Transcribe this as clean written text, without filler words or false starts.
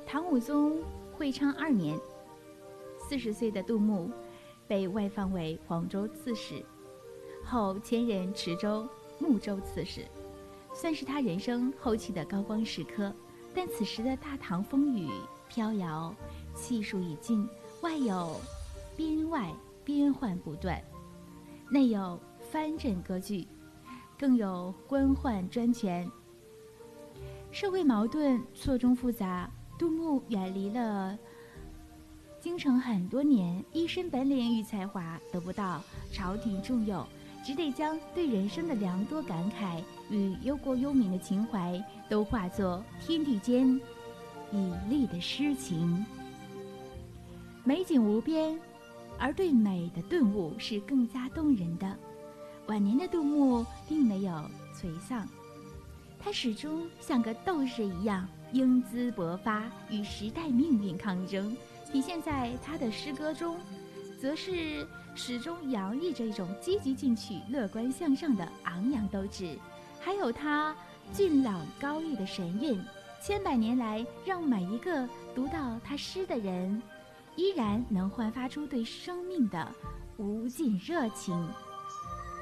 唐武宗会昌2年，40岁的杜牧被外放为黄州刺史，后迁任池州、睦州刺史，算是他人生后期的高光时刻。但此时的大唐风雨飘摇，气数已尽，外有边外边患不断，内有藩镇割据，更有官宦专权，社会矛盾错综复杂。杜牧远离了京城很多年，一身本领与才华得不到朝廷重用，只得将对人生的良多感慨与忧国忧民的情怀都化作天地间绮丽的诗情。美景无边，而对美的顿悟是更加动人的。晚年的杜牧并没有颓丧，他始终像个斗士一样英姿勃发，与时代命运抗争。体现在他的诗歌中，则是始终洋溢着一种积极进取、乐观向上的昂扬斗志，还有他俊朗高逸的神韵，千百年来让每一个读到他诗的人，依然能焕发出对生命的无尽热情。